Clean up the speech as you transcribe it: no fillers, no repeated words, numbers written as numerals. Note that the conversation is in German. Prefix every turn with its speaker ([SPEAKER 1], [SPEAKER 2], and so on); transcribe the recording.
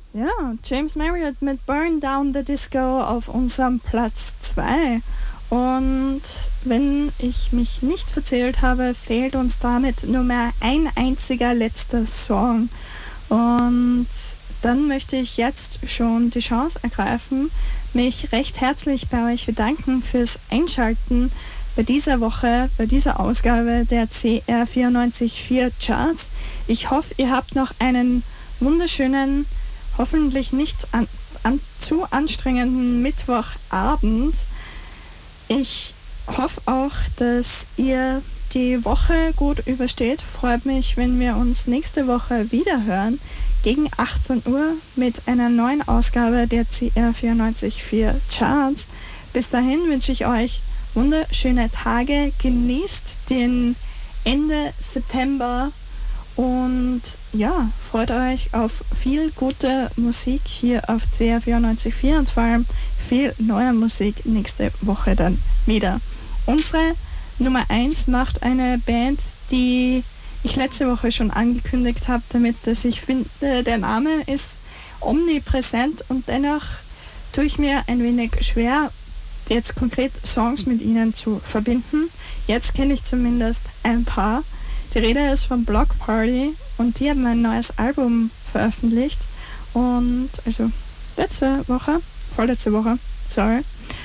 [SPEAKER 1] Ja, James Marriott mit Burn Down the Disco auf unserem Platz 2. Und wenn ich mich nicht verzählt habe, fehlt uns damit nur mehr ein einziger letzter Song. Und dann möchte ich jetzt schon die Chance ergreifen, mich recht herzlich bei euch bedanken fürs Einschalten bei dieser Woche, bei dieser Ausgabe der CR 94.4 Charts. Ich hoffe, ihr habt noch einen wunderschönen, hoffentlich nicht zu anstrengenden Mittwochabend. Ich hoffe auch, dass ihr die Woche gut übersteht. Freut mich, wenn wir uns nächste Woche wieder hören, gegen 18 Uhr mit einer neuen Ausgabe der CR 94.4 Charts. Bis dahin wünsche ich euch wunderschöne Tage. Genießt den Ende September und ja, freut euch auf viel gute Musik hier auf CR 94.4 und vor allem viel neue Musik nächste Woche dann wieder. Unsere Nummer 1 macht eine Band, die ich letzte Woche schon angekündigt habe, damit dass ich finde, der Name ist omnipräsent und dennoch tue ich mir ein wenig schwer, jetzt konkret Songs mit ihnen zu verbinden. Jetzt kenne ich zumindest ein paar. Die Rede ist von Block Party und die haben ein neues Album veröffentlicht und also vorletzte Woche, sorry,